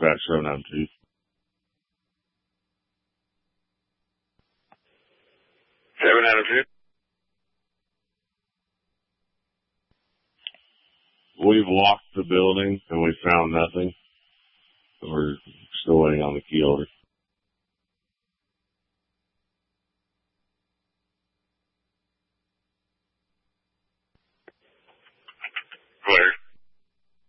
dispatch 792. 792. We've locked the building and we found nothing. We're still waiting on the key holder.